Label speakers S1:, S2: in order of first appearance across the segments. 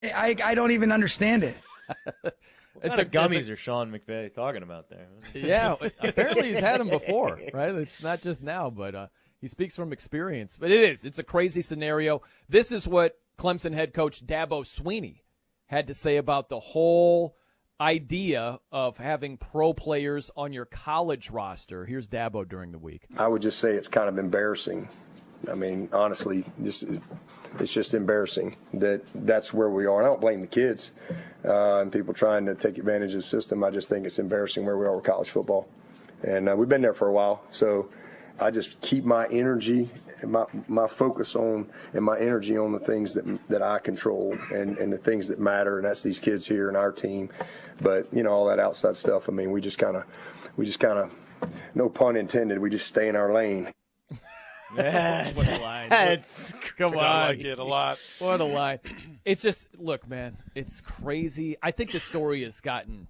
S1: I don't even understand it.
S2: What kind of gummies are Sean McVay talking about there?
S3: Yeah, apparently he's had them before, right? It's not just now, but he speaks from experience. But it's a crazy scenario. This is what Clemson head coach Dabo Swinney had to say about the whole idea of having pro players on your college roster. Here's Dabo during the week.
S4: I would just say it's kind of embarrassing. I mean, honestly, it's just embarrassing that that's where we are. And I don't blame the kids and people trying to take advantage of the system. I just think it's embarrassing where we are with college football. And we've been there for a while. So I just keep my energy and my focus on and my energy on the things that I control and the things that matter. And that's these kids here and our team. But, all that outside stuff, I mean, we just kind of, no pun intended, we just stay in our lane.
S3: What a line. Come on.
S5: I like it a lot.
S3: What a line. It's just, look, man, it's crazy. I think the story has gotten,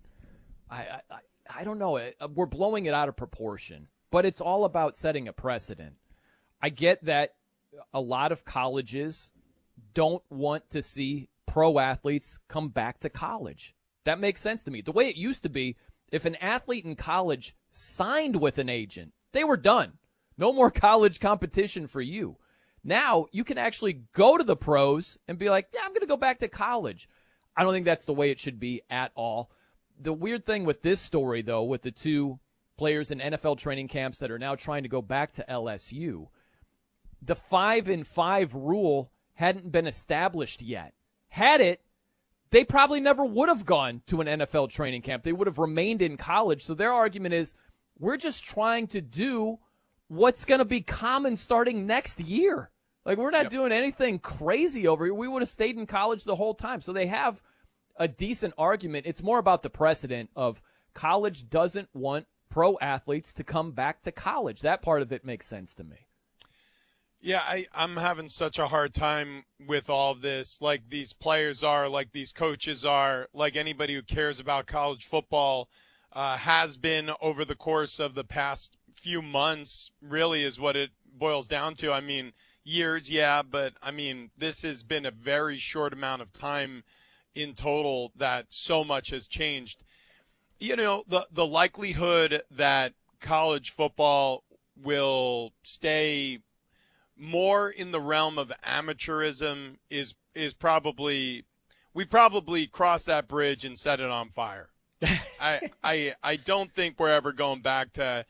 S3: I don't know, we're blowing it out of proportion, but it's all about setting a precedent. I get that a lot of colleges don't want to see pro athletes come back to college. That makes sense to me. The way it used to be, if an athlete in college signed with an agent, they were done. No more college competition for you. Now you can actually go to the pros and be like, yeah, I'm going to go back to college. I don't think that's the way it should be at all. The weird thing with this story, though, with the two players in NFL training camps that are now trying to go back to LSU, the 5-5 rule hadn't been established yet. Had it, they probably never would have gone to an NFL training camp. They would have remained in college. So their argument is, we're just trying to do what's going to be common starting next year. Like, we're not doing anything crazy over here. We would have stayed in college the whole time. So they have a decent argument. It's more about the precedent of college doesn't want pro athletes to come back to college. That part of it makes sense to me.
S5: Yeah, I'm having such a hard time with all of this. Like these players are, like these coaches are, like anybody who cares about college football has been over the course of the past few months, really is what it boils down to. I mean, years, yeah, but I mean, this has been a very short amount of time in total that so much has changed. The likelihood that college football will stay more in the realm of amateurism is probably, we probably crossed that bridge and set it on fire. I don't think we're ever going back to,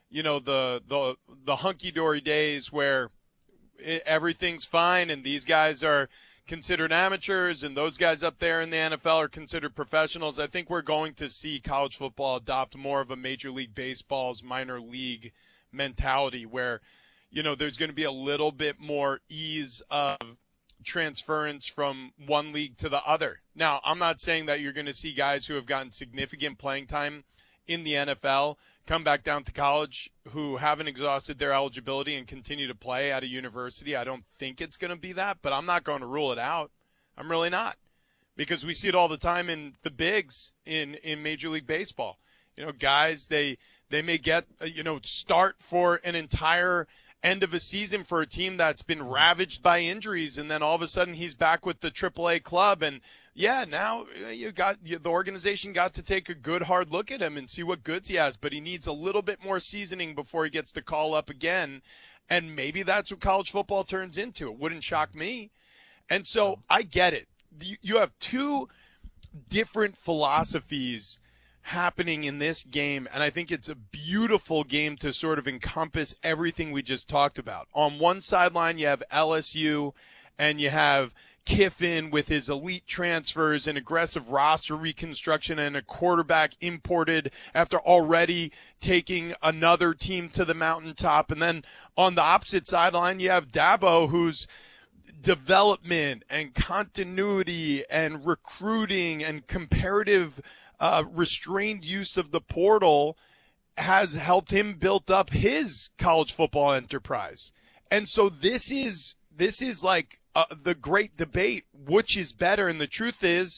S5: the hunky-dory days where everything's fine and these guys are considered amateurs and those guys up there in the NFL are considered professionals. I think we're going to see college football adopt more of a Major League Baseball's minor league mentality where, there's going to be a little bit more ease of transference from one league to the other. Now, I'm not saying that you're going to see guys who have gotten significant playing time in the NFL come back down to college who haven't exhausted their eligibility and continue to play at a university. I don't think it's going to be that, but I'm not going to rule it out. I'm really not, because we see it all the time in the bigs in Major League Baseball. Guys, they may get, start for an entire end of a season for a team that's been ravaged by injuries, and then all of a sudden he's back with the AAA club, and now the organization got to take a good hard look at him and see what goods he has, but he needs a little bit more seasoning before he gets to call up again, and maybe that's what college football turns into. It wouldn't shock me. And so I get it. You have two different philosophies happening in this game, and I think it's a beautiful game to sort of encompass everything we just talked about. On one sideline, you have LSU, and you have Kiffin with his elite transfers and aggressive roster reconstruction and a quarterback imported after already taking another team to the mountaintop. And then on the opposite sideline, you have Dabo, whose development and continuity and recruiting and comparative restrained use of the portal has helped him build up his college football enterprise. And so this is like the great debate, which is better. And the truth is,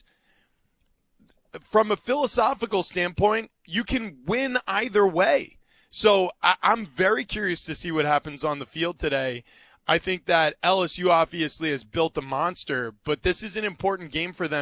S5: from a philosophical standpoint, you can win either way. So I'm very curious to see what happens on the field today. I think that LSU obviously has built a monster, but this is an important game for them